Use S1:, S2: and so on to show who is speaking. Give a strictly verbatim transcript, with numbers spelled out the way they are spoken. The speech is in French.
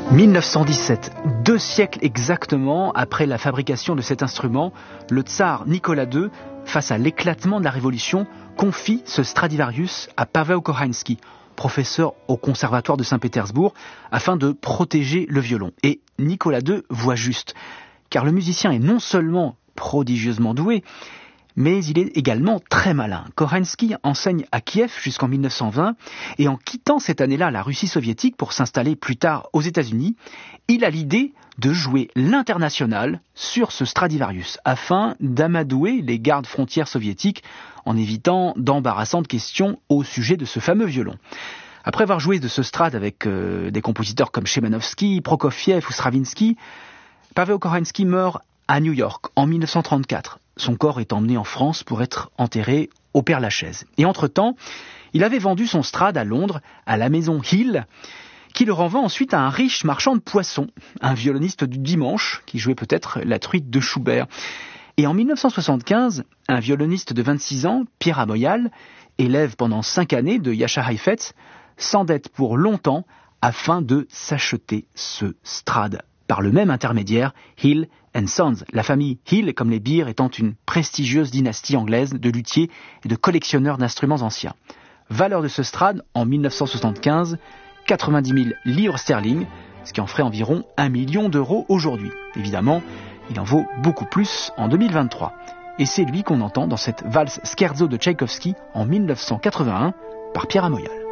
S1: mille neuf cent dix-sept, deux siècles exactement après la fabrication de cet instrument, le tsar Nicolas deux, face à l'éclatement de la Révolution, confie ce Stradivarius à Paweł Kochański, professeur au conservatoire de Saint-Pétersbourg, afin de protéger le violon. Et Nicolas deux voit juste, car le musicien est non seulement prodigieusement doué, mais il est également très malin. Kochański enseigne à Kiev jusqu'en mille neuf cent vingt, et en quittant cette année-là la Russie soviétique pour s'installer plus tard aux États-Unis, il a l'idée de jouer l'international sur ce Stradivarius, afin d'amadouer les gardes frontières soviétiques en évitant d'embarrassantes questions au sujet de ce fameux violon. Après avoir joué de ce Strad avec euh, des compositeurs comme Szymanowski, Prokofiev ou Stravinsky, Paweł Kochański meurt à New York en mille neuf cent trente-quatre. Son corps est emmené en France pour être enterré au Père-Lachaise. Et entre-temps, il avait vendu son Strad à Londres, à la maison Hill, qui le renvend ensuite à un riche marchand de poissons, un violoniste du dimanche, qui jouait peut-être la truite de Schubert. Et en mille neuf cent soixante-quinze, un violoniste de vingt-six ans, Pierre Amoyal, élève pendant cinq années de Jascha Heifetz, s'endette pour longtemps afin de s'acheter ce Strad. Par le même intermédiaire, Hill and Sons, la famille Hill, comme les Beer, étant une prestigieuse dynastie anglaise de luthiers et de collectionneurs d'instruments anciens. Valeur de ce Strad, en mille neuf cent soixante-quinze, quatre-vingt-dix mille livres sterling, ce qui en ferait environ un million d'euros aujourd'hui. Évidemment, il en vaut beaucoup plus en deux mille vingt-trois. Et c'est lui qu'on entend dans cette valse Scherzo de Tchaïkovski en mille neuf cent quatre-vingt-un par Pierre Amoyal.